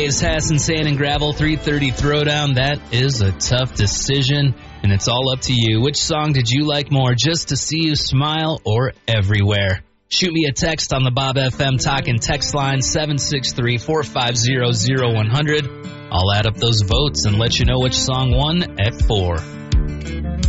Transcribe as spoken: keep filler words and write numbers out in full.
Is Hassan Sand and Gravel three thirty Throwdown. That is a tough decision, and it's all up to you. Which song did you like more, Just to See You Smile or Everywhere? Shoot me a text on the Bob F M Talkin' text line seven six three, four five zero, zero one zero zero. I'll add up those votes and let you know which song won at four.